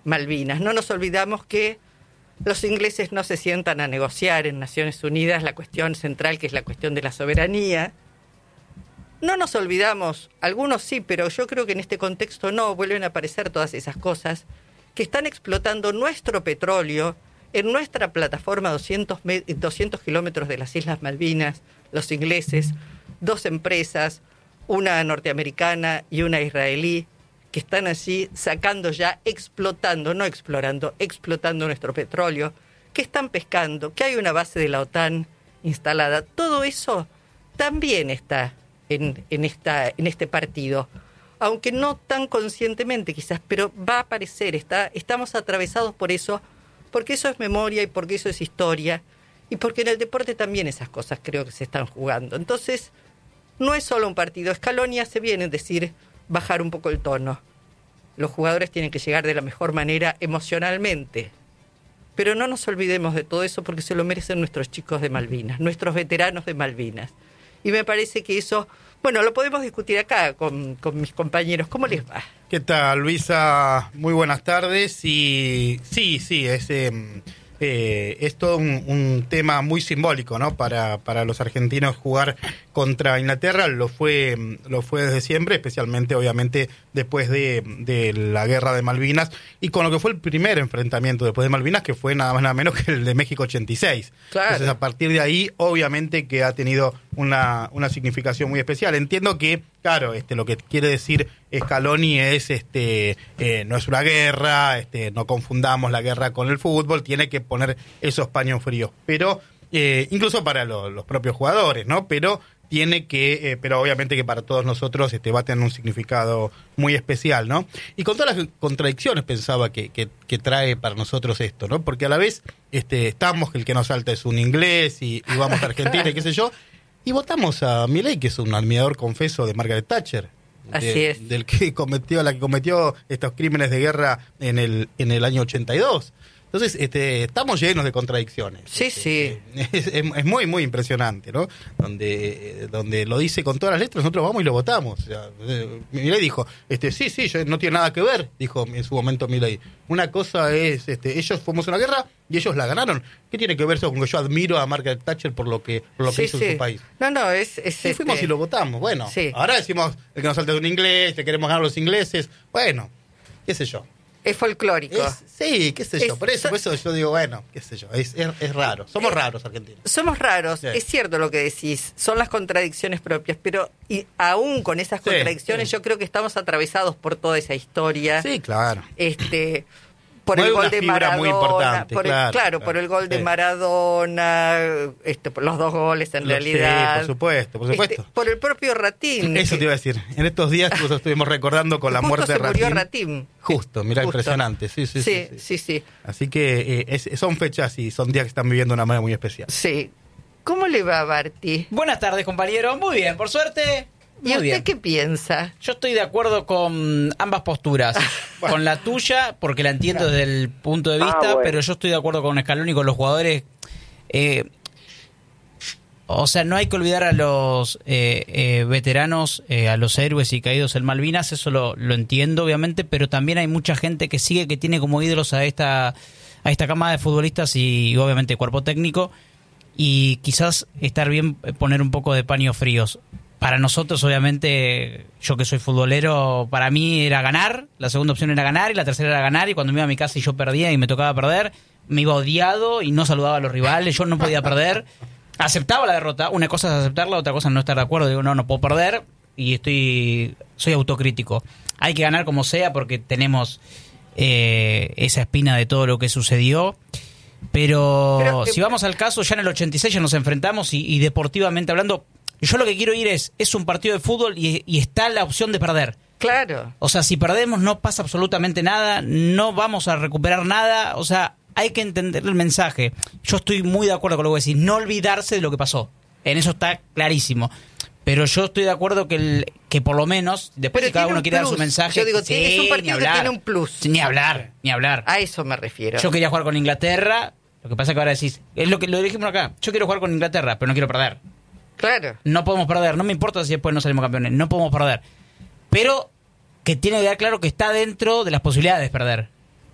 Malvinas. No nos olvidamos que los ingleses no se sientan a negociar en Naciones Unidas la cuestión central, que es la cuestión de la soberanía. No nos olvidamos, algunos sí, pero yo creo que en este contexto no, vuelven a aparecer todas esas cosas, que están explotando nuestro petróleo en nuestra plataforma a 200 kilómetros de las Islas Malvinas, los ingleses, 2 empresas, una norteamericana y una israelí, que están allí sacando ya, explotando, no explorando, explotando nuestro petróleo, que están pescando, que hay una base de la OTAN instalada. Todo eso también está en este partido, aunque no tan conscientemente quizás, pero va a aparecer, estamos atravesados por eso, porque eso es memoria y porque eso es historia, y porque en el deporte también esas cosas creo que se están jugando. Entonces, no es solo un partido. Scaloni hace bien en decir bajar un poco el tono. Los jugadores tienen que llegar de la mejor manera emocionalmente. Pero no nos olvidemos de todo eso porque se lo merecen nuestros chicos de Malvinas, nuestros veteranos de Malvinas. Y me parece que eso, bueno, lo podemos discutir acá con mis compañeros. ¿Cómo les va? ¿Qué tal, Luisa? Muy buenas tardes. Y sí, es todo un tema muy simbólico, ¿no? Para los argentinos jugar contra Inglaterra lo fue desde siempre, especialmente obviamente después de la guerra de Malvinas y con lo que fue el primer enfrentamiento después de Malvinas, que fue nada más nada menos que el de México 86. Claro. Entonces a partir de ahí obviamente que ha tenido una significación muy especial. Entiendo que, claro, lo que quiere decir Scaloni es no es una guerra, no confundamos la guerra con el fútbol, tiene que poner esos paños fríos, pero incluso para los propios jugadores, ¿no? Pero pero obviamente que para todos nosotros va a tener un significado muy especial, ¿no? Y con todas las contradicciones pensaba que trae para nosotros esto, ¿no? Porque a la vez estamos que el que nos salta es un inglés y vamos a Argentina y qué sé yo, y votamos a Milei, que es un admirador confeso de Margaret Thatcher. Así es. La que cometió estos crímenes de guerra en el año 82. Entonces, estamos llenos de contradicciones. Sí, sí. Es muy, muy impresionante, ¿no? Donde lo dice con todas las letras, nosotros vamos y lo votamos. O sea, Milei dijo, sí, yo no tiene nada que ver, dijo en su momento Milei. Una cosa es, ellos fuimos a una guerra y ellos la ganaron. ¿Qué tiene que ver eso con que yo admiro a Margaret Thatcher por lo que hizo en su país? No, Sí, fuimos y lo votamos. Bueno, sí. Ahora decimos, el que nos salta de un inglés, que queremos ganar a los ingleses. Bueno, qué sé yo. Es folclórico. Sí, qué sé yo. Por eso yo digo, bueno, qué sé yo. Es raro. Somos raros, argentinos. Somos raros. Sí. Es cierto lo que decís. Son las contradicciones propias. Pero y aún con esas contradicciones, yo creo que estamos atravesados por toda esa historia. Sí, claro. Por el gol de Maradona, muy importante, por el gol de Maradona, por los 2 goles en realidad. Sí, por supuesto. Por el propio Ratín. Eso te iba a decir. En estos días estuvimos recordando con la muerte de Ratín. Murió Ratín. Justo, mirá, impresionante. Sí. Así que son fechas y son días que están viviendo de una manera muy especial. Sí. ¿Cómo le va, Barty? Buenas tardes, compañero. Muy bien, por suerte. ¿Y usted qué piensa? Yo estoy de acuerdo con ambas posturas. Bueno. Con la tuya, porque la entiendo desde el punto de vista, pero yo estoy de acuerdo con Scaloni y con los jugadores. O sea, no hay que olvidar a los veteranos, a los héroes y caídos en Malvinas, eso lo entiendo, obviamente, pero también hay mucha gente que tiene como ídolos a esta camada de futbolistas y obviamente cuerpo técnico, y quizás estar bien poner un poco de paños fríos. Para nosotros, obviamente, yo que soy futbolero, para mí era ganar, la segunda opción era ganar y la tercera era ganar, y cuando me iba a mi casa y yo perdía y me tocaba perder, me iba odiado y no saludaba a los rivales, yo no podía perder, aceptaba la derrota, una cosa es aceptarla, otra cosa es no estar de acuerdo, digo no puedo perder y soy autocrítico. Hay que ganar como sea porque tenemos esa espina de todo lo que sucedió. Pero si vamos al caso, ya en el 86 ya nos enfrentamos y deportivamente hablando, yo lo que quiero ir es un partido de fútbol y está la opción de perder. Claro. O sea, si perdemos no pasa absolutamente nada, no vamos a recuperar nada, o sea, hay que entender el mensaje. Yo estoy muy de acuerdo con lo que decís, no olvidarse de lo que pasó. En eso está clarísimo. Pero yo estoy de acuerdo que por lo menos, después si cada uno quiere dar su mensaje... Yo digo, es un partido que tiene un plus. Ni hablar. A eso me refiero. Yo quería jugar con Inglaterra, lo que pasa es que ahora decís, es lo dijimos acá, yo quiero jugar con Inglaterra, pero no quiero perder. Claro. No podemos perder, no me importa si después no salimos campeones, no podemos perder. Pero que tiene que quedar claro que está dentro de las posibilidades de perder.